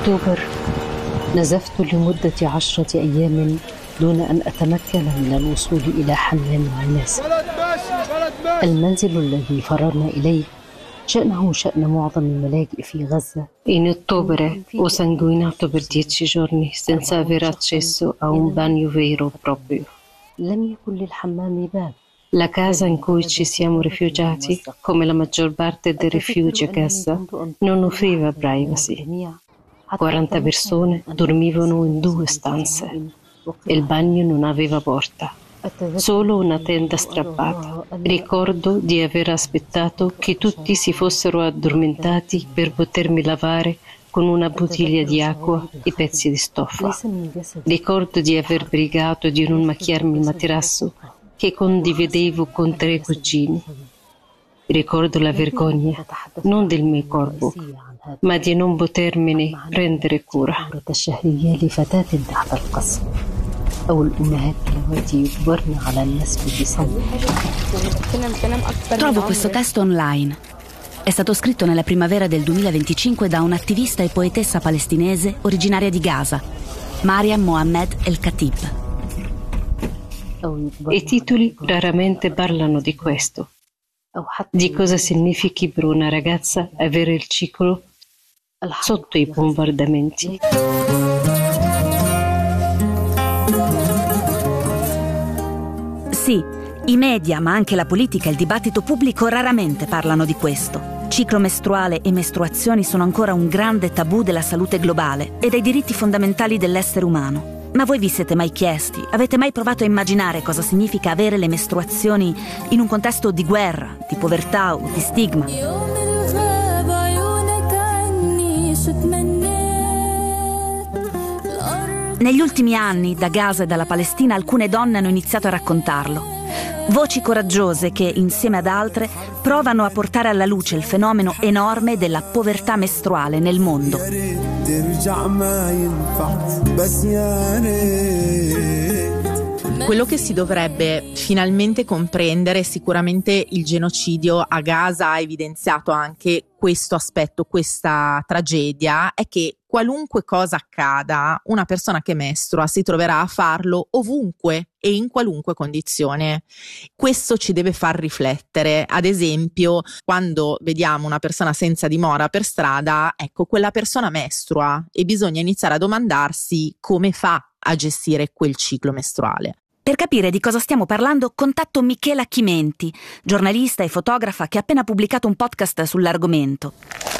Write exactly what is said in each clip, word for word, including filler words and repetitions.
أكتوبر نزفت لمدة عشرة أيام دون أن أتمكن من الوصول إلى حل مناسب. المنزل الذي فررنا إليه شأنه شأن معظم الملاجئ في غزة. In ottobre ho sanguinato per dieci giorni senza aver accesso a un bagno vero proprio. لم يكن للحمام باب. La casa in cui ci siamo rifugiati, come la maggior parte dei rifugi a Gaza, non offriva privacy. quaranta persone dormivano in due stanze e il bagno non aveva porta, solo una tenda strappata. Ricordo di aver aspettato che tutti si fossero addormentati per potermi lavare con una bottiglia di acqua e pezzi di stoffa. Ricordo di aver pregato di non macchiarmi il materasso che condividevo con tre cugini. Ricordo la vergogna, non del mio corpo, ma di non potermene prendere cura. Trovo questo testo online. È stato scritto nella primavera del duemilaventicinque da un'attivista e poetessa palestinese originaria di Gaza, Mariam Mohammed El-Khatib. I titoli raramente parlano di questo, di cosa significhi per una ragazza avere il ciclo sotto i bombardamenti. Sì, i media, ma anche la politica e il dibattito pubblico raramente parlano di questo. Ciclo mestruale e mestruazioni sono ancora un grande tabù della salute globale e dei diritti fondamentali dell'essere umano. Ma voi vi siete mai chiesti, avete mai provato a immaginare cosa significa avere le mestruazioni in un contesto di guerra, di povertà o di stigma? Negli ultimi anni, da Gaza e dalla Palestina, alcune donne hanno iniziato a raccontarlo. Voci coraggiose che, insieme ad altre, provano a portare alla luce il fenomeno enorme della povertà mestruale nel mondo. Quello che si dovrebbe finalmente comprendere, sicuramente il genocidio a Gaza ha evidenziato anche questo aspetto, questa tragedia, è che qualunque cosa accada, una persona che mestrua si troverà a farlo ovunque e in qualunque condizione. Questo ci deve far riflettere. Ad esempio, quando vediamo una persona senza dimora per strada, ecco, quella persona mestrua e bisogna iniziare a domandarsi come fa a gestire quel ciclo mestruale. Per capire di cosa stiamo parlando, contatto Michela Chimenti, giornalista e fotografa che ha appena pubblicato un podcast sull'argomento.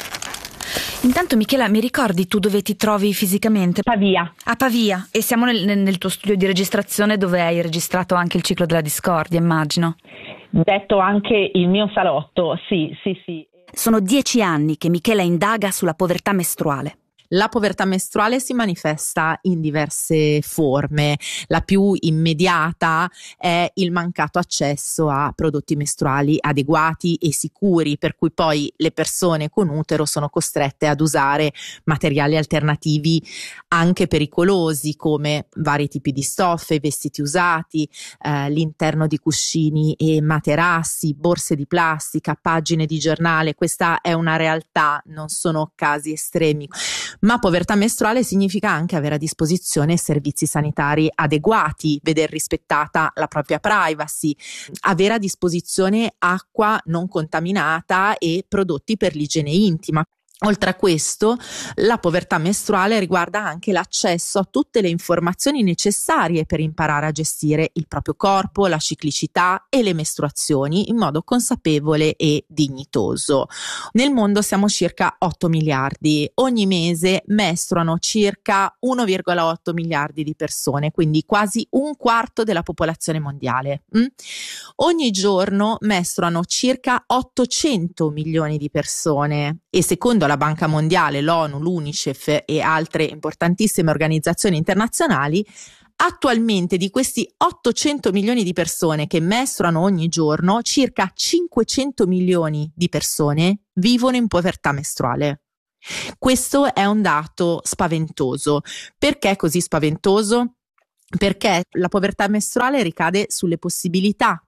Intanto, Michela, mi ricordi tu dove ti trovi fisicamente? Pavia. A Pavia. E siamo nel, nel tuo studio di registrazione dove hai registrato anche il ciclo della discordia, immagino. Detto anche il mio salotto, sì, sì, sì. Sono dieci anni che Michela indaga sulla povertà mestruale. La povertà mestruale si manifesta in diverse forme. La più immediata è il mancato accesso a prodotti mestruali adeguati e sicuri, per cui poi le persone con utero sono costrette ad usare materiali alternativi anche pericolosi, come vari tipi di stoffe, vestiti usati, eh, l'interno di cuscini e materassi, borse di plastica, pagine di giornale. Questa è una realtà, non sono casi estremi. Ma povertà mestruale significa anche avere a disposizione servizi sanitari adeguati, veder rispettata la propria privacy, avere a disposizione acqua non contaminata e prodotti per l'igiene intima. Oltre a questo, la povertà mestruale riguarda anche l'accesso a tutte le informazioni necessarie per imparare a gestire il proprio corpo, la ciclicità e le mestruazioni in modo consapevole e dignitoso. Nel mondo siamo circa otto miliardi, ogni mese mestruano circa uno virgola otto miliardi di persone, quindi quasi un quarto della popolazione mondiale. Mm? Ogni giorno mestruano circa ottocento milioni di persone e secondo la la Banca Mondiale, l'ONU, l'UNICEF e altre importantissime organizzazioni internazionali, attualmente di questi ottocento milioni di persone che mestruano ogni giorno, circa cinquecento milioni di persone vivono in povertà mestruale. Questo è un dato spaventoso. Perché è così spaventoso? Perché la povertà mestruale ricade sulle possibilità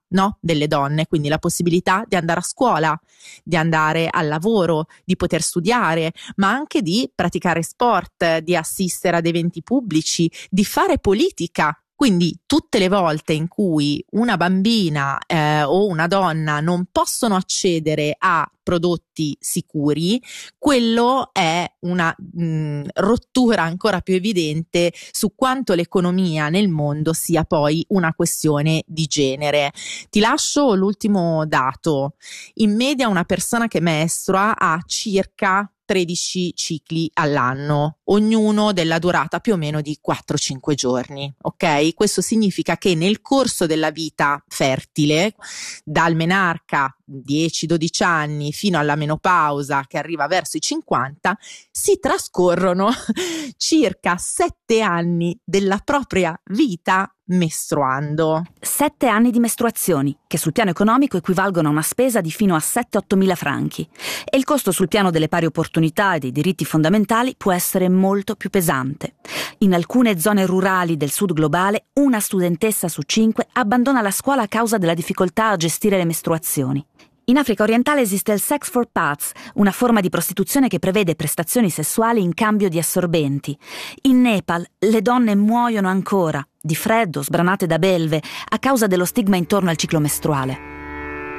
no? Delle donne, quindi la possibilità di andare a scuola, di andare al lavoro, di poter studiare, ma anche di praticare sport, di assistere ad eventi pubblici, di fare politica. Quindi tutte le volte in cui una bambina eh, o una donna non possono accedere a prodotti sicuri, quello è una mh, rottura ancora più evidente su quanto l'economia nel mondo sia poi una questione di genere. Ti lascio l'ultimo dato. In media una persona che mestrua ha circa tredici cicli all'anno, ognuno della durata più o meno di quattro cinque giorni, ok? Questo significa che nel corso della vita fertile, dal menarca dieci dodici anni fino alla menopausa che arriva verso i cinquanta, si trascorrono circa sette anni della propria vita mestruando. Sette anni di mestruazioni, che sul piano economico equivalgono a una spesa di fino a sette otto mila franchi. E il costo sul piano delle pari opportunità e dei diritti fondamentali può essere molto più pesante. In alcune zone rurali del sud globale, una studentessa su cinque abbandona la scuola a causa della difficoltà a gestire le mestruazioni. In Africa orientale esiste il sex for paths, una forma di prostituzione che prevede prestazioni sessuali in cambio di assorbenti. In Nepal le donne muoiono ancora, di freddo, sbranate da belve, a causa dello stigma intorno al ciclo mestruale.